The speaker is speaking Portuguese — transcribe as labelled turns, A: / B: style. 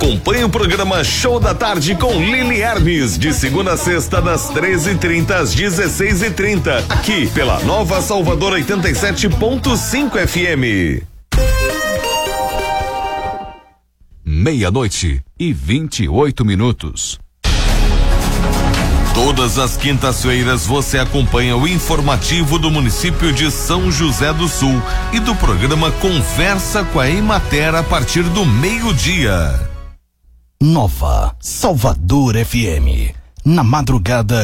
A: Acompanhe o programa Show da Tarde com Lili Hermes, de segunda a sexta, das 13h30 às 16h30, aqui pela Nova Salvador 87.5 FM.
B: 00:28.
A: Todas as quintas-feiras você acompanha o informativo do município de São José do Sul e do programa Conversa com a Emater a partir do meio-dia.
C: Nova Salvador FM, na madrugada